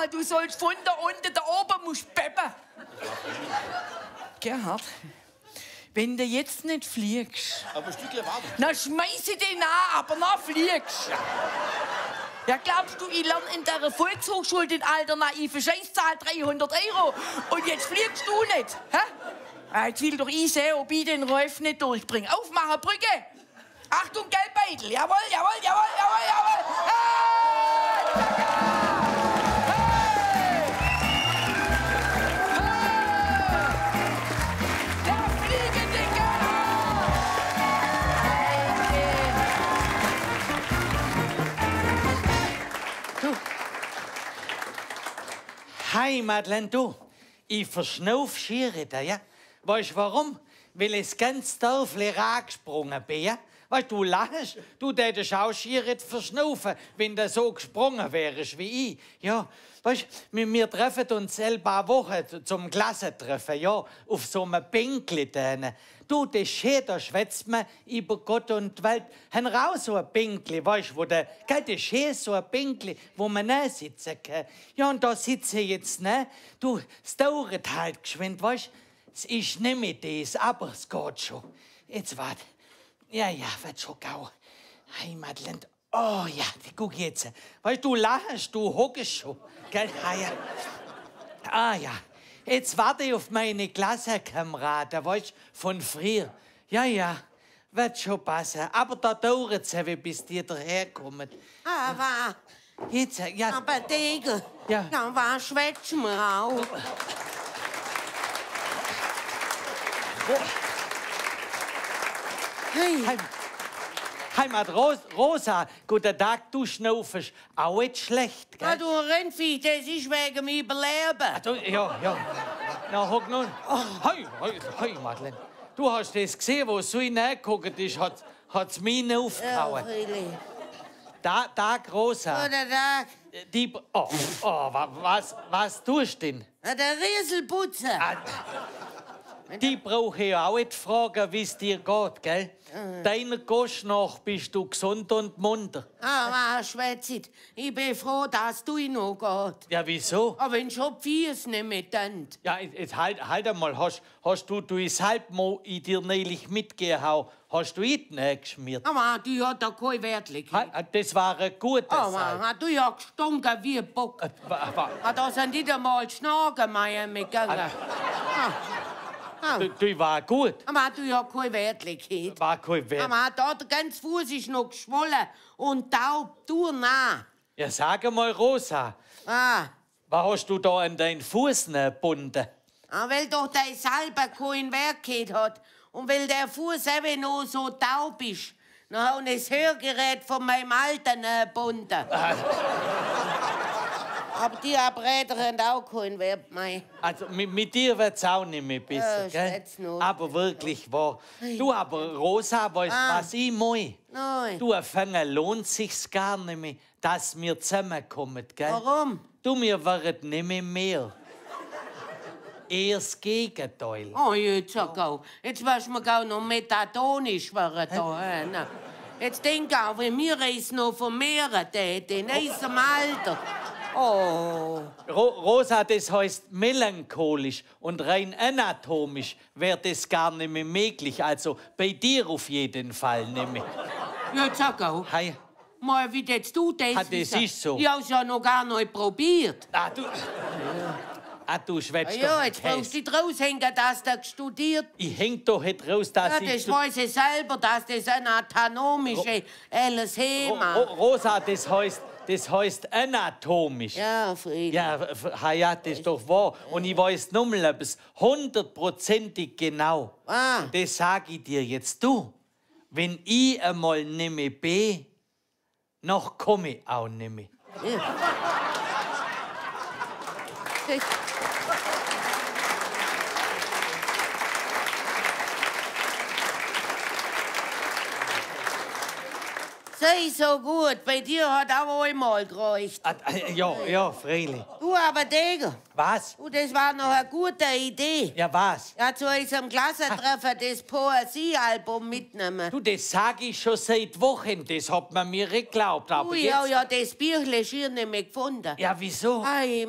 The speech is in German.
machen. Du sollst von da unten da oben musst peppen. Gerhard, wenn du jetzt nicht fliegst... Aber ein Stückchen warten. Dann schmeiß ich dich an, aber dann fliegst. Ja, glaubst du, ich lerne in der Volkshochschule den alternativen Scheißzahl 300 €. Und jetzt fliegst du nicht. Hä? Jetzt will doch ich sehen, ob ich den Rolf nicht durchbringe. Aufmachen, Brücke. Achtung, Geldbeutel. Jawohl, jawohl, jawohl, jawohl, jawohl. Hey! Hi, Madeleine, du. Ich verschnauf Skiritter, ja? Weißt du warum? Weil ich das ganze Dorf angesprungen bin, ja? Weißt du, lachst, du tätest auch Skiritt verschnaufen, wenn du so gesprungen wärst wie ich. Ja, weißt du, wir treffen uns ein paar Wochen zum Klassentreffen, ja, auf so einem Bänkli da. Du, das schön, da schwätzt man über Gott und die Welt. Haben wir auch so ein Bänkli, weißt du, wo der, gell, das schön, so ein Bänkli, wo man sitzen kann. Ja, und da sitze ich jetzt, ne? Du, es dauert halt geschwind, weißt du? Es ist nicht mehr das, aber es geht schon. Jetzt warte. Ja, wird schon gau. Hey, Madeleine. Oh ja, guck jetzt. Weißt du, lachst, du hockst schon. Gell? Ah ja. Jetzt warte ich auf meine Klassenkameraden, weißt du, von früher. Ja, wird schon passen. Aber da dauert es, bis die daherkommen. Aber... Jetzt, ja. Aber, Dege, ja, was schwätzt mir auch? Hey. Heimat Rosa, guten Tag, du schnaufst. Auch nicht schlecht, gell? Ja, du Rennvieh, das ist wegen mir Überleben. Ja. Na, hock nun. Hey, Madeleine. Du hast das gesehen, wo so hineingeguckt ist, hat's mich aufgehauen. Ja, really. Tag, Rosa. Guten Tag. Die... was tust du denn? Der Rieselputzer. Die brauche ich auch nicht fragen, wie es dir geht, gell? Deiner Gosch nach bist du gesund und munter. Was schwätzt? Ich bin froh, dass du noch geht. Ja, wieso? Aber wenn schon die Füße nicht mehr tun. Ja, jetzt halt einmal. Hast du das Halbmo in dir neulich mitgehauen? Hast du ihn geschmiert? Aber du hat da kein Wert gelegt. Das war ein guter Aber du hast gestunken wie ein Bock. Da sind nicht einmal Schnagenmeier mitgegangen. Du war gut. Aber du hast keine Wertlichkeit. War kein Wert. Aber da der ganze Fuß ist noch geschwollen und taub, du nah. Ja, sag mal, Rosa. Was hast du da an deinen Fuß gebunden? Weil doch dein selber kein Werk hat. Und weil der Fuß eben noch so taub ist, dann habe ich das Hörgerät von meinem Alten gebunden. Aber die Abräder haben auch keinen Wert mehr. Also mit dir wird's auch nicht mehr besser, gell? Aber wirklich wahr. Du, aber Rosa, weißt du, was ich meine? Nein. Du, fangen lohnt sich's gar nicht mehr, dass wir zusammenkommen, gell? Warum? Du, wir werden nicht mehr. Eher das Gegenteil. Oh, jetzt sag auch. Jetzt wirst du mir auch noch methadonisch werden. Jetzt denk auch, wenn wir es noch vermehren täten, in unserem Alter. Oh. Rosa, das heißt melancholisch und rein anatomisch wäre das gar nicht mehr möglich. Also bei dir auf jeden Fall nicht mehr. Jetzt sag auch. Hi. Mal, wie jetzt du das Das ist so. Ich hab's ja noch gar nicht probiert. Du schwätzt Ja, doch jetzt brauchst du nicht raushängen, dass du studiert. Ich häng doch nicht raus, dass Ja, das weiß ich selber, dass das ein anatomische LSH macht. Rosa, das heißt anatomisch. Ja, Friede. Ja, das ist doch wahr. Und ich weiß noch mal etwas 100%ig genau. Das sag ich dir jetzt. Du, wenn ich einmal nicht mehr bin, noch komme ich auch nicht mehr. Ja. Sei so gut, bei dir hat auch einmal gereicht. Ja, freilich. Du, aber Dege. Was? Du, das war noch eine gute Idee. Ja, was? Ja, zu unserem Klassentreffen das Poesiealbum mitnehmen. Du, das sag ich schon seit Wochen, das hat man mir geglaubt. Aber Ja, das Büchle ist hier nicht mehr gefunden. Ja, wieso? Hey,